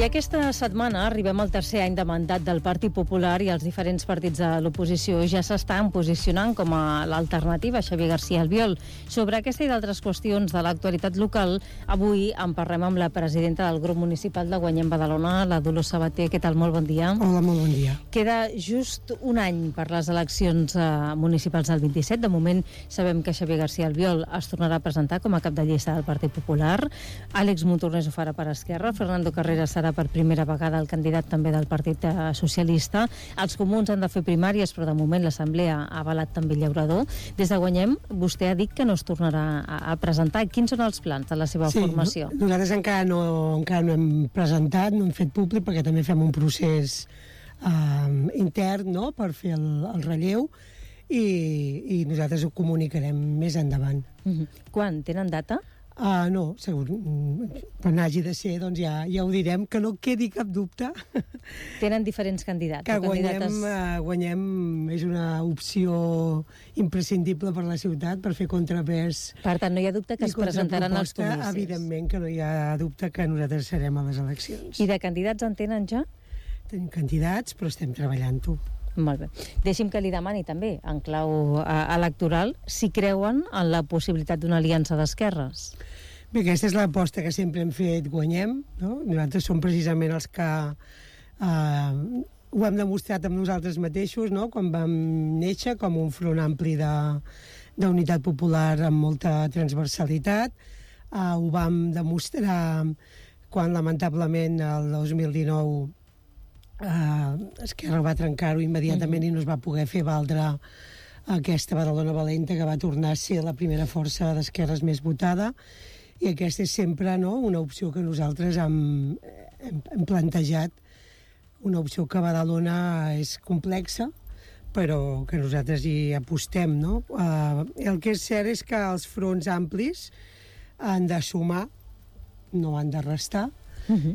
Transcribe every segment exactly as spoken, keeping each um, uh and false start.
I aquesta setmana arribem al tercer any de mandat del Partit Popular i els diferents partits de l'oposició ja s'estan posicionant com a l'alternativa a Xavier García Albiol. Sobre aquesta i d'altres qüestions de l'actualitat local, avui en parlem amb la presidenta del grup municipal de Guanyem Badalona, la Dolors Sabater. Què tal? Molt bon dia. Hola, molt bon dia. Queda just un any per les eleccions eh, municipals del vint-i-set. De moment sabem que Xavier García Albiol es tornarà a presentar com a cap de llista del Partit Popular. Àlex Montornès ho farà per Esquerra. Fernando Carreras serà per primera vegada el candidat també del Partit Socialista. Els comuns han de fer primàries, però de moment l'Assemblea ha avalat també Llaurador. Des de Guanyem, vostè ha dit que no es tornarà a, a presentar. Quins són els plans de la seva sí, formació? No, nosaltres encara no, encara no hem presentat, no hem fet públic, perquè també fem un procés eh, intern, no?, per fer el, el relleu, i, i nosaltres ho comunicarem més endavant. Mm-hmm. Quan? Tenen data? Uh, no, segur, quan hagi de ser, doncs ja, ja ho direm, que no quedi cap dubte. Tenen diferents candidats. Que guanyem, candidates... uh, guanyem és una opció imprescindible per la ciutat, per fer contrapès. Per tant, no hi ha dubte que es presentaran als comicis. Evidentment que no hi ha dubte que nosaltres serem a les eleccions. I de candidats en tenen ja? Tenim candidats, però estem treballant-ho. Molt bé. Deixi'm que li demani també, en clau uh, electoral, si creuen en la possibilitat d'una aliança d'esquerres. Bé, aquesta és l'aposta que sempre hem fet Guanyem, no? Nosaltres som precisament els que uh, ho hem demostrat amb nosaltres mateixos, no?, quan vam néixer com un front ampli de, d'unitat popular amb molta transversalitat. Uh, ho vam demostrar quan lamentablement el dos mil dinou Uh, Esquerra va trencar-ho immediatament, mm-hmm, i no es va poder fer valdre aquesta Badalona valenta que va tornar a ser la primera força d'esquerres més votada, i aquesta és sempre, no?, una opció que nosaltres hem, hem, hem plantejat, una opció que a Badalona és complexa, però que nosaltres hi apostem, no? Uh, el que és cert és que els fronts amplis han de sumar, no han de restar, mm-hmm,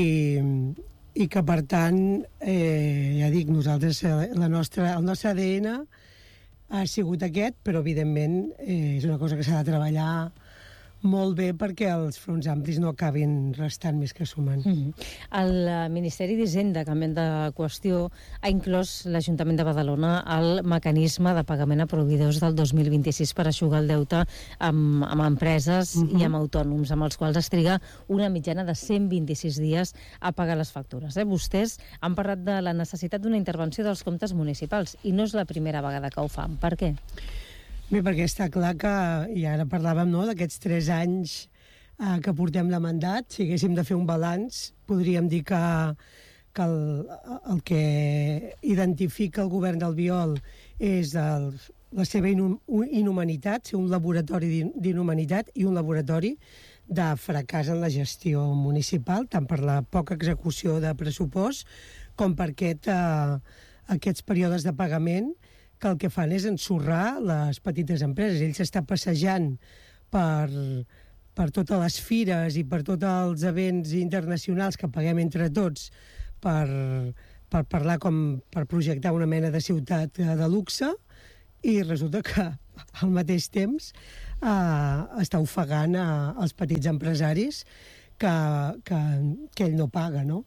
i i que, per tant, eh, ja dic, nosaltres, la nostra, el nostre A D N ha sigut aquest, però, evidentment, eh, és una cosa que s'ha de treballar molt bé perquè els fronts amplis no acabin restant més que sumant. Mm-hmm. El Ministeri d'Hisenda, canviant de qüestió, ha inclòs l'Ajuntament de Badalona al mecanisme de pagament a proveïdors del dos mil vint-i-sis per eixugar el deute amb, amb empreses, mm-hmm, i amb autònoms, amb els quals es triga una mitjana de cent vint-i-sis dies a pagar les factures. Eh? Vostès han parlat de la necessitat d'una intervenció dels comptes municipals i no és la primera vegada que ho fan. Per què? Bé, perquè està clar que, i ara parlàvem, no?, d'aquests tres anys eh, que portem de mandat. Si haguéssim de fer un balanç, podríem dir que, que el, el que identifica el govern d'Albiol és el, la seva inhum, inhumanitat, ser un laboratori d'inhumanitat i un laboratori de fracàs en la gestió municipal, tant per la poca execució de pressupost com per aquest, eh, aquests períodes de pagament que el que fan és ensorrar les petites empreses. Ell s'està passejant per, per totes les fires i per tots els events internacionals que paguem entre tots per, per parlar com per projectar una mena de ciutat de luxe, i resulta que al mateix temps eh, està ofegant eh, els petits empresaris que, que, que ell no paga, no?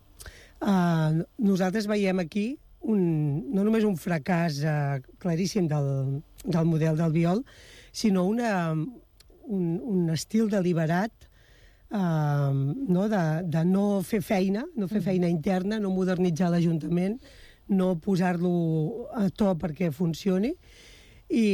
Eh, nosaltres veiem aquí Un, no només un fracàs eh, claríssim del, del model d'Albiol, sinó una, un, un estil deliberat eh, no, de, de no fer feina, no fer feina interna, no modernitzar l'Ajuntament, no posar-lo a to perquè funcioni, i,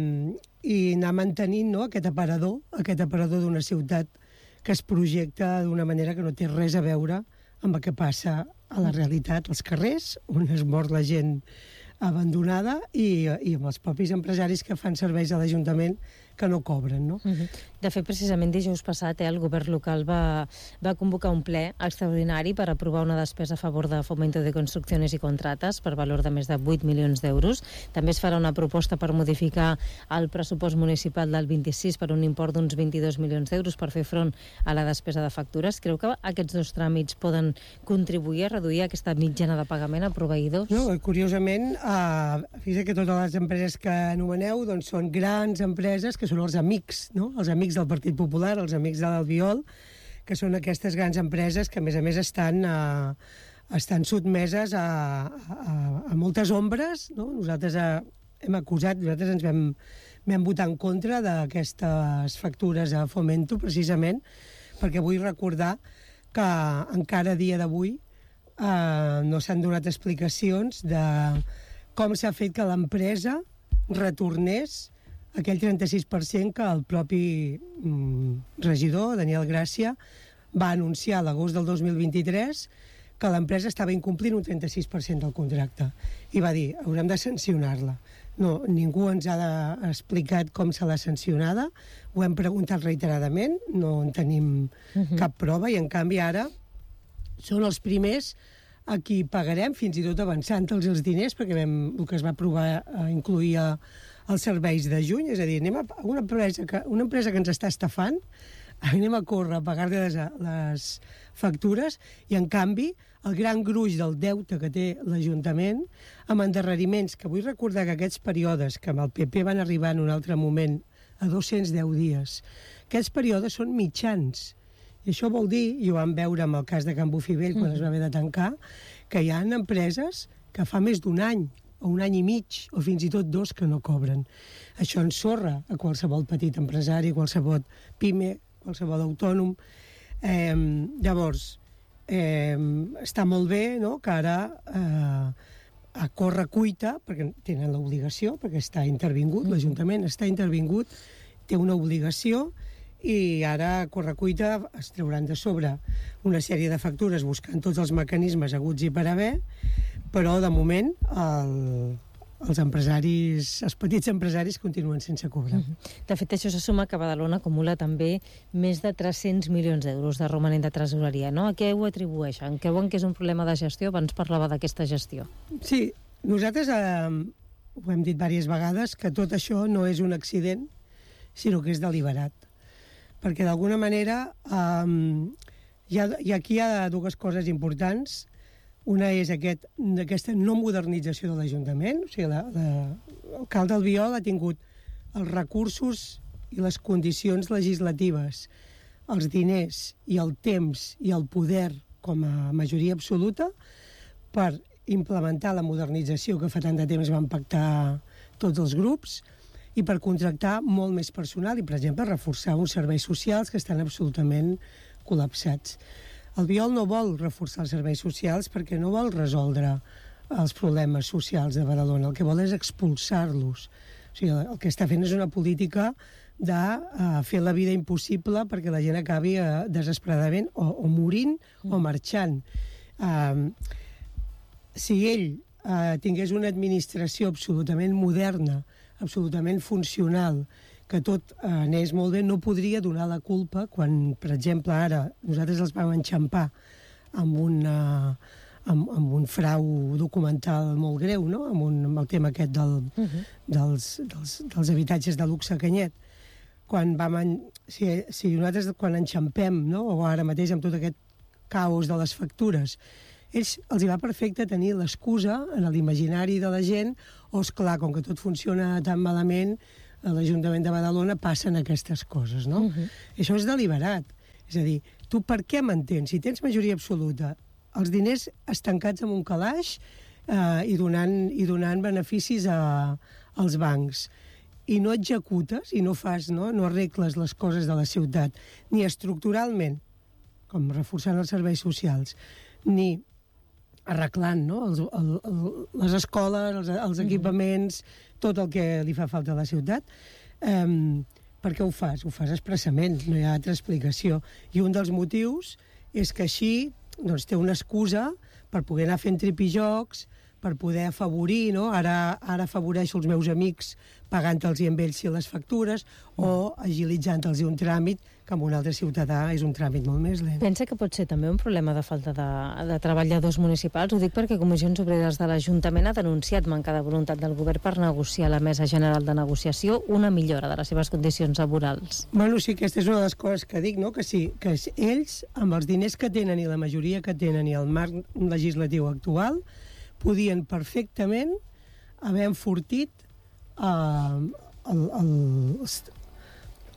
i anar mantenint, no, aquest aparador, aquest aparador d'una ciutat que es projecta d'una manera que no té res a veure amb el que passa a la realitat, als carrers, on es mor la gent abandonada, i, i amb els propis empresaris que fan serveis a l'Ajuntament que no cobren, no? Uh-huh. De fet, precisament dijous passat, eh, el govern local va, va convocar un ple extraordinari per aprovar una despesa a favor de Fomento de Construcciones i Contrates per valor de més de vuit milions d'euros. També es farà una proposta per modificar el pressupost municipal del vint-i-sis per un import d'uns vint-i-dos milions d'euros per fer front a la despesa de factures. Creu que aquests dos tràmits poden contribuir a reduir aquesta mitjana de pagament a proveïdors? No, curiosament, eh, fixa't que totes les empreses que anomeneu doncs, són grans empreses que són els amics, no? Els amics del Partit Popular, els amics de l'Albiol, que són aquestes grans empreses que, a més a més, estan, eh, estan sotmeses a, a, a moltes ombres, no? Nosaltres eh, hem acusat, nosaltres ens vam, vam votar en contra d'aquestes factures a Fomento, precisament, perquè vull recordar que encara a dia d'avui eh, no s'han donat explicacions de com s'ha fet que l'empresa retornés aquell trenta-sis per cent que el propi mm, regidor, Daniel Gràcia, va anunciar a l'agost del dos mil vint-i-tres que l'empresa estava incomplint un trenta-sis per cent del contracte. I va dir, haurem de sancionar-la. No, ningú ens ha de, explicat com se l'ha sancionada, ho hem preguntat reiteradament, no en tenim uh-huh. cap prova, i en canvi ara són els primers a qui pagarem, fins i tot avançant-los els diners, perquè vam, el que es va aprovar eh, incluïa els serveis de juny, és a dir, anem a una empresa que, una empresa que ens està estafant, anem a córrer a pagar les, les factures, i en canvi el gran gruix del deute que té l'Ajuntament, amb endarreriments, que vull recordar que aquests períodes, que amb el P P van arribar en un altre moment a dos-cents deu dies, aquests períodes són mitjans. I això vol dir, i ho vam veure amb el cas de Can Bufivell quan es va haver de tancar, que hi ha empreses que fa més d'un any, o un any i mig, o fins i tot dos, que no cobren. Això ensorra a qualsevol petit empresari, qualsevol pime, qualsevol autònom. Eh, llavors, eh, està molt bé, no?, que ara eh, a corre cuita, perquè tenen l'obligació, perquè està intervingut, mm. l'Ajuntament està intervingut, té una obligació, i ara a corre cuita es trauran de sobre una sèrie de factures buscant tots els mecanismes haguts i per haver, però de moment el, els empresaris, els petits empresaris continuen sense cobrar. De fet, això se suma que Badalona acumula també més de tres-cents milions d'euros de romanent de tresoreria, no? A què ho atribueixen? Creuen que és un problema de gestió? Abans parlava d'aquesta gestió. Sí, nosaltres eh, ho hem dit diverses vegades, que tot això no és un accident, sinó que és deliberat. Perquè d'alguna manera eh, hi ha, i aquí hi ha dues coses importants. Una és aquest, aquesta no modernització de l'Ajuntament, o sigui, l'alcalde Albiol ha tingut els recursos i les condicions legislatives, els diners i el temps i el poder com a majoria absoluta per implementar la modernització que fa tant de temps van pactar tots els grups i per contractar molt més personal i, per exemple, reforçar uns serveis socials que estan absolutament col·lapsats. Albiol no vol reforçar els serveis socials perquè no vol resoldre els problemes socials de Badalona. El que vol és expulsar-los. O sigui, el que està fent és una política de uh, fer la vida impossible perquè la gent acabi uh, desesperadament o, o morint o marxant. Uh, si ell uh, tingués una administració absolutament moderna, absolutament funcional, que tot eh, anés molt bé, no podria donar la culpa quan, per exemple, ara nosaltres els vam enxampar amb, una, amb, amb un frau documental molt greu, no?, amb, un, amb el tema aquest del, uh-huh. dels, dels, dels habitatges de luxe a Canyet. Quan vam en, si, si nosaltres quan enxampem, no?, o ara mateix amb tot aquest caos de les factures, ells els hi va perfecte tenir l'excusa en l'imaginari de la gent, o, esclar, com que tot funciona tan malament, a l'Ajuntament de Badalona passen aquestes coses, no? Uh-huh. Això és deliberat. És a dir, tu per què mantens? Si tens majoria absoluta, els diners estancats en un calaix eh, i, donant, i donant beneficis a, als bancs, i no executes, i no fas, no? no arregles les coses de la ciutat, ni estructuralment, com reforçant els serveis socials, ni arreglant, no?, els, el, el, les escoles, els, els equipaments, tot el que li fa falta a la ciutat. Um, per què ho fas? Ho fas expressament, no hi ha altra explicació. I un dels motius és que així doncs, té una excusa per poder anar fent tripijocs, per poder afavorir, no? Ara, ara afavoreixo els meus amics pagant-los amb ells les factures o agilitzant-los un tràmit que amb un altre ciutadà és un tràmit molt més lent. Pensa que pot ser també un problema de falta de, de treballadors municipals? Ho dic perquè Comissions Obreres de l'Ajuntament ha denunciat manca de voluntat del govern per negociar a la Mesa General de Negociació una millora de les seves condicions laborals. Bueno, sí, aquesta és una de les coses que dic, no? Que sí, que ells, amb els diners que tenen i la majoria que tenen i el marc legislatiu actual, podien perfectament haver enfortit eh, el, el,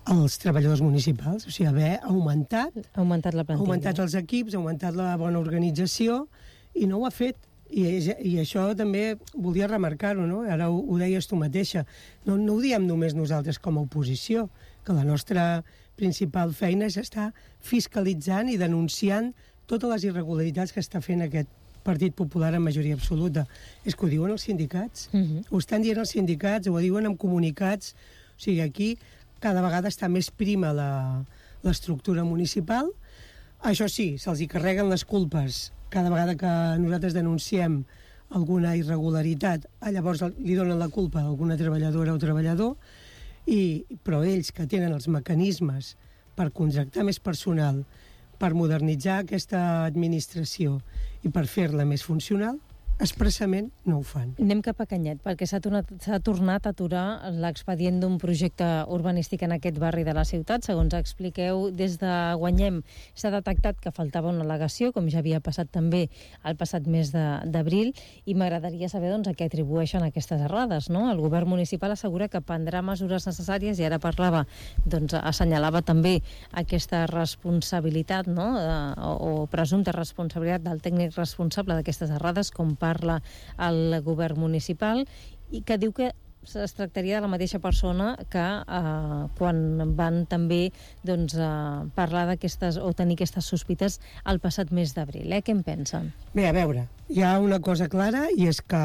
els treballadors municipals, o sigui, haver augmentat, ha augmentat la plantilla. Ha augmentat els equips, ha augmentat la bona organització, i no ho ha fet. I, i això també volia remarcar-ho, no? Ara ho, ho deies tu mateixa. No, no ho diem només nosaltres com a oposició, que la nostra principal feina és estar fiscalitzant i denunciant totes les irregularitats que està fent aquest Partit Popular en majoria absoluta. És que ho diuen els sindicats. Uh-huh. Ho estan dient els sindicats, ho diuen amb comunicats. O sigui, aquí cada vegada està més prima l'estructura municipal. Això sí, se'ls hi carreguen les culpes cada vegada que nosaltres denunciem alguna irregularitat, llavors li donen la culpa a alguna treballadora o treballador, i, però ells que tenen els mecanismes per contractar més personal, per modernitzar aquesta administració i per fer-la més funcional, expressament no ho fan. Anem cap a Canyet, perquè s'ha tornat, s'ha tornat a aturar l'expedient d'un projecte urbanístic en aquest barri de la ciutat. Segons expliqueu, des de Guanyem s'ha detectat que faltava una al·legació, com ja havia passat també el passat mes d'abril, i m'agradaria saber doncs, a què atribueixen aquestes errades. No? El govern municipal assegura que prendrà mesures necessàries, i ara parlava, doncs, assenyalava també aquesta responsabilitat, no? o, o presumpta responsabilitat del tècnic responsable d'aquestes errades, com parla el govern municipal, i que diu que es tractaria de la mateixa persona que eh, quan van també doncs, eh, parlar d'aquestes o tenir aquestes sospites el passat mes d'abril. Eh? Què en pensen? Bé, a veure, hi ha una cosa clara, i és que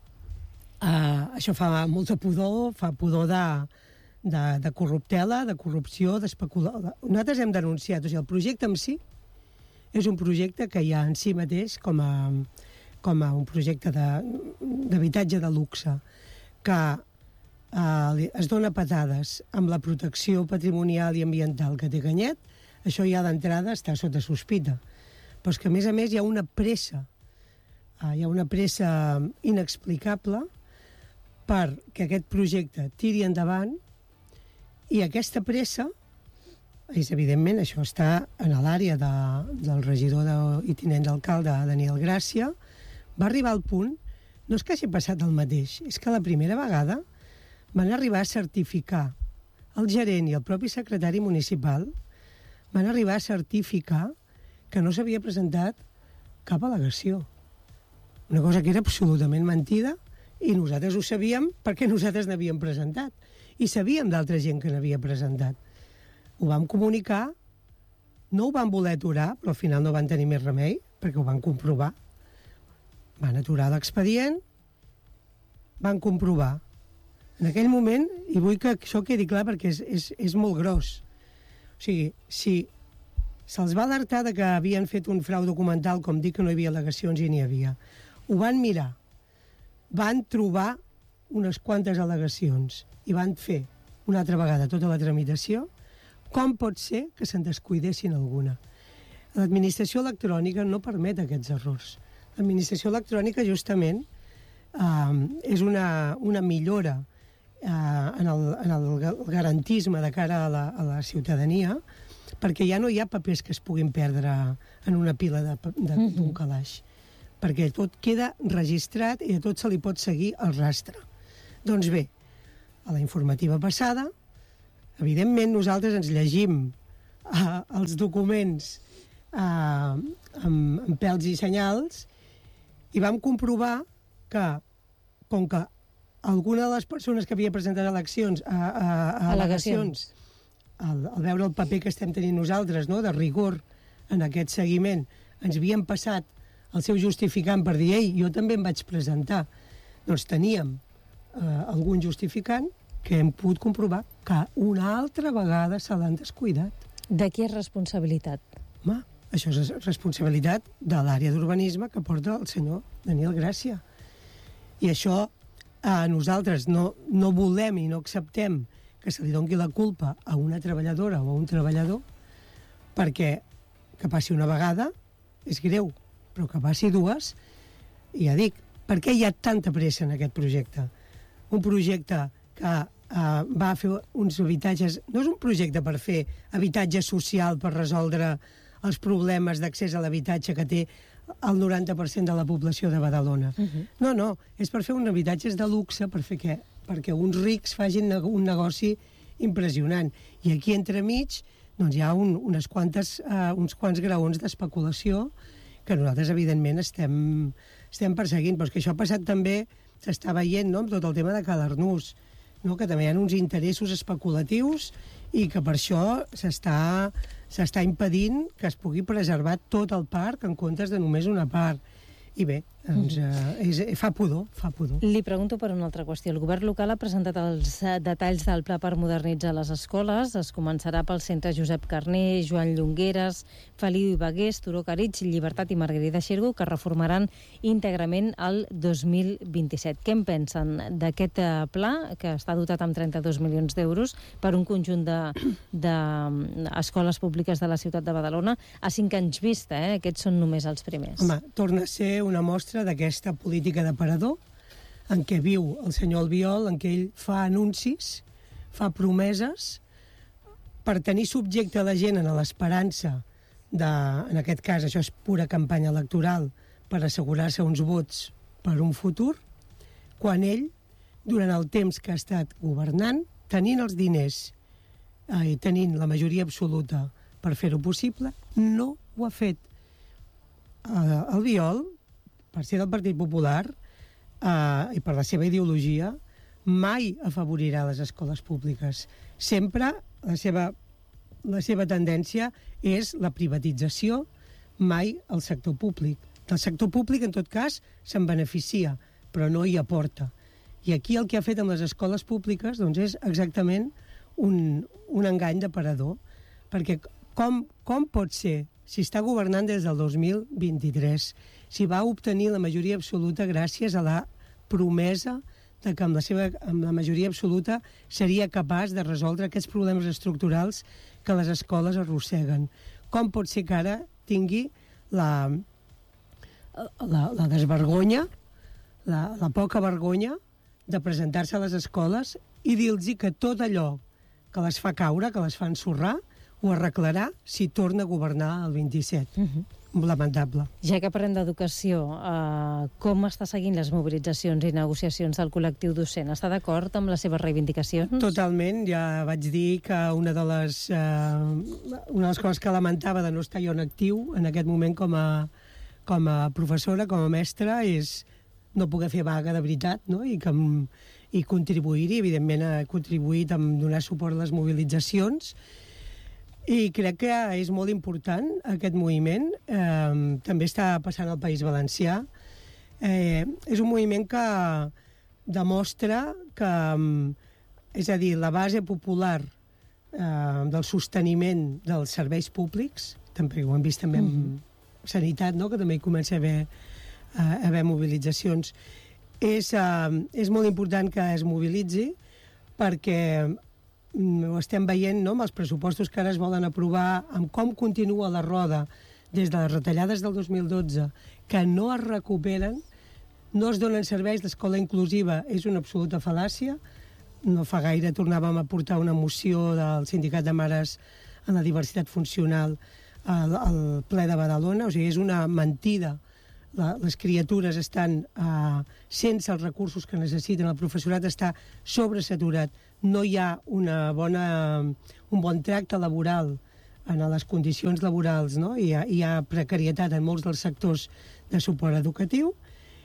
eh, això fa molta pudor, fa pudor de, de, de corruptela, de corrupció, d'especular. Nosaltres hem denunciat, o sigui, el projecte en si és un projecte que ja en si mateix, com a com a un projecte d'habitatge de, de luxe, que eh, es dona patades amb la protecció patrimonial i ambiental que té Canyet, això ja d'entrada està sota sospita. Però és que, a més a més, hi ha una pressa, eh, hi ha una pressa inexplicable perquè aquest projecte tiri endavant, i aquesta pressa, és evidentment, això està en l'àrea de, del regidor de, i tinent d'alcalde Daniel Gràcia, va arribar al punt, no és que hagi passat el mateix, és que la primera vegada van arribar a certificar el gerent i el propi secretari municipal, van arribar a certificar que no s'havia presentat cap al·legació. Una cosa que era absolutament mentida, i nosaltres ho sabíem perquè nosaltres n'havíem presentat, i sabíem d'altra gent que n'havia presentat. Ho vam comunicar, no ho van voler aturar, però al final no van tenir més remei, perquè ho van comprovar. Van aturar l'expedient, van comprovar. En aquell moment, i vull que això quedi clar perquè és, és, és molt gros, o sigui, si se'ls va alertar de que havien fet un frau documental, com dir que no hi havia al·legacions, i n'hi havia, ho van mirar, van trobar unes quantes al·legacions i van fer una altra vegada tota la tramitació, com pot ser que se'n descuidessin alguna? L'administració electrònica no permet aquests errors. L'administració electrònica, justament, eh, és una, una millora eh, en, el, en el garantisme de cara a la, a la ciutadania, perquè ja no hi ha papers que es puguin perdre en una pila d'un calaix, perquè tot queda registrat i a tot se li pot seguir el rastre. Doncs bé, a la informativa passada, evidentment nosaltres ens llegim eh, els documents eh, amb, amb pèls i senyals, i vam comprovar que, com que alguna de les persones que havia presentat eleccions, a, a, a al·legacions, al, al veure el paper que estem tenint nosaltres, no?, de rigor en aquest seguiment, ens havien passat el seu justificant per dir, ei, jo també em vaig presentar. Doncs teníem eh, algun justificant que hem pogut comprovar que una altra vegada se l'han descuidat. De qui és responsabilitat? Home, això és responsabilitat de l'àrea d'urbanisme que porta el senyor Daniel Gràcia. I això eh, nosaltres no, no volem i no acceptem que se li doni la culpa a una treballadora o a un treballador, perquè que passi una vegada és greu, però que passi dues, i ja dic, per què hi ha tanta pressa en aquest projecte? Un projecte que eh, va fer uns habitatges... No és un projecte per fer habitatge social, per resoldre els problemes d'accés a l'habitatge que té el noranta per cent de la població de Badalona. Uh-huh. No, no, és per fer uns habitatges de luxe, per fer què? Perquè uns rics facin un negoci impressionant. I aquí entremig doncs, hi ha un, unes quantes, uh, uns quants graons d'especulació que nosaltres, evidentment, estem, estem perseguint. Però és que això ha passat també, s'està veient, no?, amb tot el tema de Calarnús, no?, que també hi ha uns interessos especulatius i que per això s'està s'està impedint que es pugui preservar tot el parc en comptes de només una part. I bé, doncs, eh, és, fa pudor, fa pudor. Li pregunto per una altra qüestió. El govern local ha presentat els detalls del pla per modernitzar les escoles. Es començarà pel centre Josep Carner, Joan Llongueras, Feliu i Bagués, Turó Caritx, Llibertat i Margarida Xirgu, que reformaran íntegrament el dos mil vint-i-set. Què en pensen d'aquest pla, que està dotat amb trenta-dos milions d'euros per un conjunt d'escoles públiques de la ciutat de Badalona? A cinc anys vista, eh? Aquests són només els primers. Home, torna a ser una mostra d'aquesta política d'aparador en què viu el senyor Albiol, en què ell fa anuncis, fa promeses per tenir subjecte a la gent en l'esperança de, en aquest cas, això és pura campanya electoral, per assegurar-se uns vots per un futur, quan ell, durant el temps que ha estat governant, tenint els diners eh, i tenint la majoria absoluta per fer-ho possible, no ho ha fet. Eh, Albiol, per ser del Partit Popular eh, i per la seva ideologia, mai afavorirà les escoles públiques. Sempre la seva, la seva tendència és la privatització, mai el sector públic. El sector públic, en tot cas, se'n beneficia, però no hi aporta. I aquí el que ha fet amb les escoles públiques doncs, és exactament un, un engany d'aparador, perquè com, com pot ser, si està governant des del dos mil vint-i-tres, si va obtenir la majoria absoluta gràcies a la promesa de que amb la, seva, amb la majoria absoluta seria capaç de resoldre aquests problemes estructurals que les escoles arrosseguen. Com pot ser que ara tingui la, la, la desvergonya, la, la poca vergonya de presentar-se a les escoles i dir-los que tot allò que les fa caure, que les fa ensorrar, ho arreglarà si torna a governar el vint-i-set. Uh-huh. Lamentable. Ja que parlem d'educació, eh, com està seguint les mobilitzacions i negociacions del col·lectiu docent? Està d'acord amb les seves reivindicacions? Totalment. Ja vaig dir que una de les, eh, una de les coses que lamentava de no estar jo en actiu en aquest moment com a, com a professora, com a mestra, és no poder fer vaga de veritat, no? I, que, i contribuir-hi. Evidentment, ha contribuït a donar suport a les mobilitzacions. I crec que és molt important aquest moviment. Eh, també està passant al País Valencià. Eh, és un moviment que demostra que, és a dir, la base popular eh, del sosteniment dels serveis públics, també ho hem vist també en sanitat, no?, que també hi comença a haver, a haver mobilitzacions, és, eh, és molt important que es mobilitzi perquè ho estem veient, no?, amb els pressupostos que ara es volen aprovar, amb com continua la roda des de les retallades del dos mil dotze, que no es recuperen, no es donen serveis, l'escola inclusiva és una absoluta fal·làcia. No fa gaire tornàvem a portar una moció del Sindicat de Mares en la diversitat funcional al, al ple de Badalona, o sigui, és una mentida. La, les criatures estan eh, sense els recursos que necessiten, el professorat està sobresaturat, no hi ha una bona, un bon tracte laboral en les condicions laborals, no? Hi ha, hi ha precarietat en molts dels sectors de suport educatiu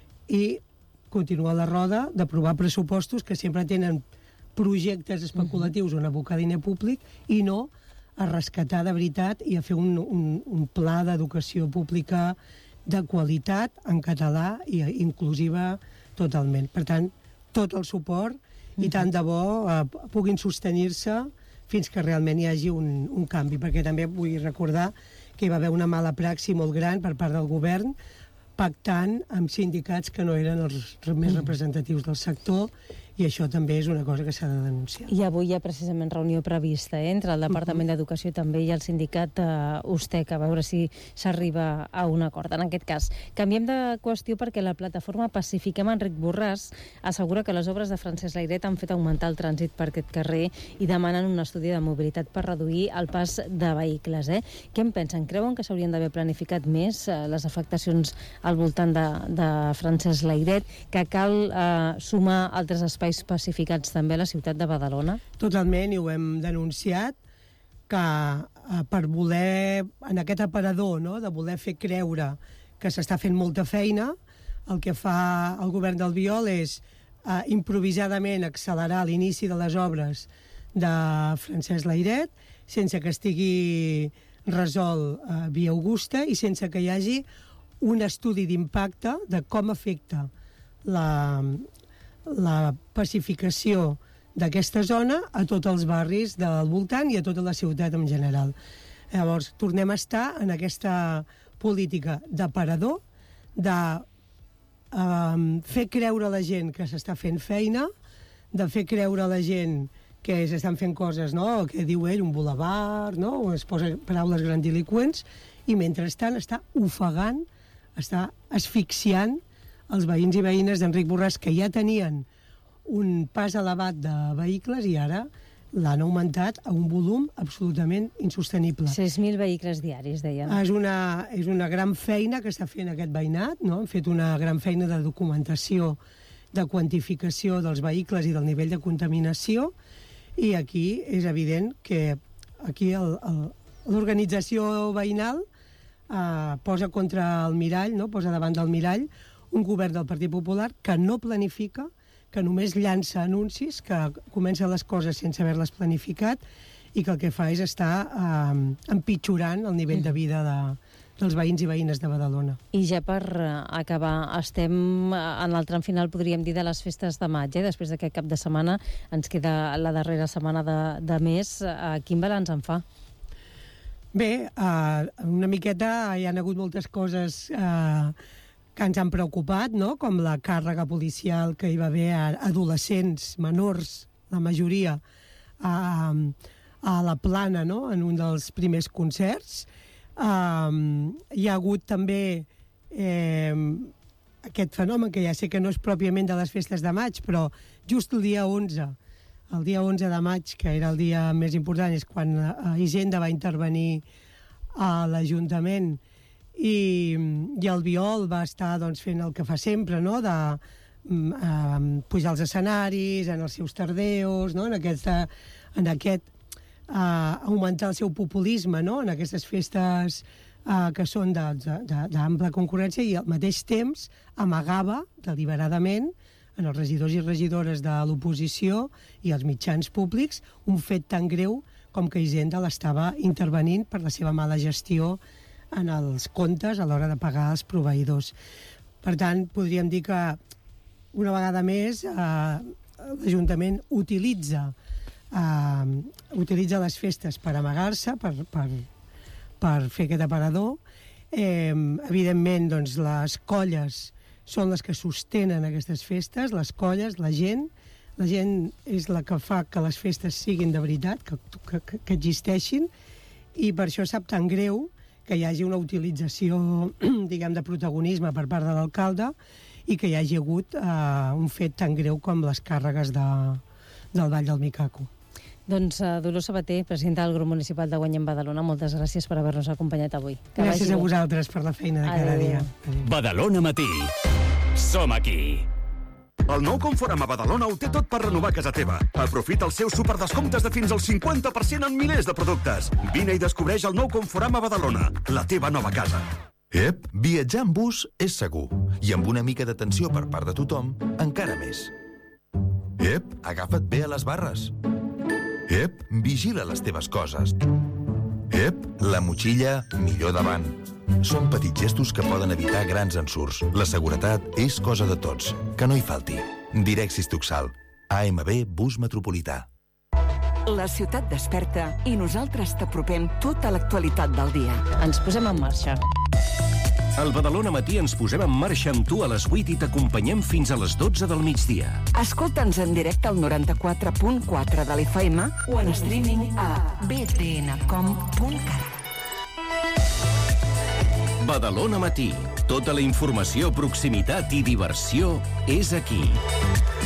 i continua la roda d'aprovar pressupostos que sempre tenen projectes especulatius on abocar diner públic i no a rescatar de veritat i a fer un, un, un pla d'educació pública de qualitat en català i inclusiva totalment. Per tant, tot el suport i tant de bo eh, puguin sostenir-se fins que realment hi hagi un, un canvi, perquè també vull recordar que hi va haver una mala praxi molt gran per part del govern pactant amb sindicats que no eren els més representatius del sector i això també és una cosa que s'ha de denunciar. I avui hi ha precisament reunió prevista eh, entre el Departament d'Educació també i el sindicat eh, USTEC, a veure si s'arriba a un acord. En aquest cas, canviem de qüestió perquè la plataforma Pacifiquem Enric Borràs assegura que les obres de Francesc Layret han fet augmentar el trànsit per aquest carrer i demanen un estudi de mobilitat per reduir el pas de vehicles. Eh? Què en pensen? Creuen que s'haurien d'haver planificat més eh, les afectacions al voltant de, de Francesc Layret, que cal eh, sumar altres espais espais pacificats també a la ciutat de Badalona? Totalment, i ho hem denunciat, que eh, per voler, en aquest aparador, no?, de voler fer creure que s'està fent molta feina, el que fa el govern d'Albiol és eh, improvisadament accelerar l'inici de les obres de Francesc Layret, sense que estigui resolt eh, via Augusta i sense que hi hagi un estudi d'impacte de com afecta la, la pacificació d'aquesta zona a tots els barris del voltant i a tota la ciutat en general. Llavors, tornem a estar en aquesta política d'aparador, de eh, fer creure a la gent que s'està fent feina, de fer creure a la gent que s'estan fent coses, no?, que diu ell, un bulevard, no?, o es posa paraules grandiloqüents, i mentrestant està ofegant, està asfixiant els veïns i veïnes d'Enric Borràs, que ja tenien un pas elevat de vehicles i ara l'han augmentat a un volum absolutament insostenible. sis mil vehicles diaris, deien. És una, és una gran feina que està fent aquest veïnat, no? Han fet una gran feina de documentació, de quantificació dels vehicles i del nivell de contaminació, i aquí és evident que aquí l'organització veïnal eh, posa contra el mirall, no? Posa davant del mirall un govern del Partit Popular que no planifica, que només llança anuncis, que comença les coses sense haver-les planificat i que el que fa és estar eh, empitjorant el nivell de vida de, dels veïns i veïnes de Badalona. I ja per acabar, estem en el tram final, podríem dir, de les festes de maig, eh? Després d'aquest cap de setmana ens queda la darrera setmana de, de mes. Quin balanç en fa? Bé, eh, una miqueta hi ha hagut moltes coses eh, que ens han preocupat, no?, com la càrrega policial que hi va haver a adolescents, menors, la majoria, a, a la Plana, no?, en un dels primers concerts. Um, hi ha hagut també eh, aquest fenomen, que ja sé que no és pròpiament de les festes de maig, però just el dia onze, el dia onze de maig, que era el dia més important, és quan eh, Hisenda va intervenir a l'Ajuntament i, i el Biol va estar doncs, fent el que fa sempre, no?, de eh, pujar als escenaris, en els seus tardeos, no?, en, aquesta, en aquest a augmentar el seu populisme, no?, en aquestes festes uh, que són d'ampla concurrència, i al mateix temps amagava deliberadament en els regidors i regidores de l'oposició i els mitjans públics un fet tan greu com que Hisenda l'estava intervenint per la seva mala gestió en els comptes a l'hora de pagar els proveïdors. Per tant, podríem dir que una vegada més uh, l'Ajuntament utilitza Uh, utilitza les festes per amagar-se, per, per, per fer aquest aparador. Eh, evidentment, doncs, les colles són les que sostenen aquestes festes, les colles, la gent. La gent és la que fa que les festes siguin de veritat, que, que, que existeixin, i per això sap tan greu que hi hagi una utilització, diguem, de protagonisme per part de l'alcalde i que hi hagi hagut uh, un fet tan greu com les càrregues de, del Vall del Micaco. Doncs uh, Dolors Sabater, presidenta del grup municipal de Guanyem Badalona, moltes gràcies per haver-nos acompanyat avui. Que gràcies a vosaltres per la feina de cada dia. Adéu. Badalona Matí. Som aquí. El nou Conforama Badalona ho té tot per renovar casa teva. Aprofita els seus superdescomptes de fins al cinquanta per cent en milers de productes. Vine i descobreix el nou Conforama Badalona, la teva nova casa. Ep, viatjar en bus és segur. I amb una mica d'atenció per part de tothom, encara més. Ep, agafa't bé a les barres. Ep, vigila les teves coses. Ep, la motxilla millor davant. Són petits gestos que poden evitar grans ensurts. La seguretat és cosa de tots. Que no hi falti. Direxis Tuxal. A M B Bus Metropolità. La ciutat desperta i nosaltres t'apropem tota l'actualitat del dia. Ens posem en marxa. Al Badalona Matí ens posem en marxa amb tu a les vuit i t'acompanyem fins a les dotze del migdia. Escolta'ns en directe al noranta-quatre punt quatre de l'F M o en streaming a b t n com punt cat. Badalona Matí. Tota la informació, proximitat i diversió és aquí.